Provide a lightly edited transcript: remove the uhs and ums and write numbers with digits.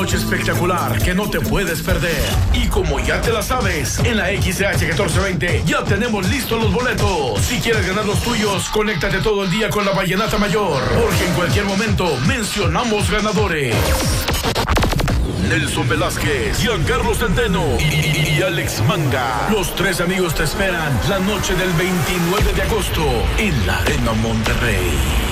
noche espectacular que no te puedes perder. Y como ya te la sabes, en la XH 1420 ya tenemos listos los boletos. Si quieres ganar los tuyos, conéctate todo el día con la Vallenata Mayor, porque en cualquier momento mencionamos ganadores. Nelson Velázquez, Giancarlo Centeno y Alex Manga. Los tres amigos te esperan la noche del 29 de agosto en la Arena Monterrey.